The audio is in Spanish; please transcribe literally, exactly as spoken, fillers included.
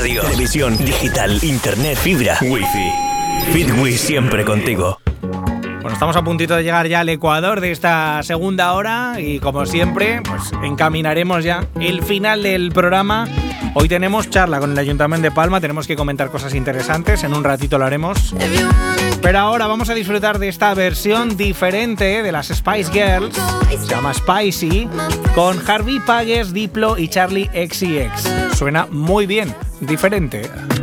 radio, televisión, digital, internet, fibra, wifi. Fitwi siempre contigo. Bueno, estamos a puntito de llegar ya al Ecuador de esta segunda hora y como siempre, pues encaminaremos ya el final del programa. Hoy tenemos charla con el Ayuntamiento de Palma, tenemos que comentar cosas interesantes, en un ratito lo haremos. Pero ahora vamos a disfrutar de esta versión diferente de las Spice Girls, se llama Spicy, con Harvey Pages, Diplo y Charlie X C X. Suena muy bien, diferente.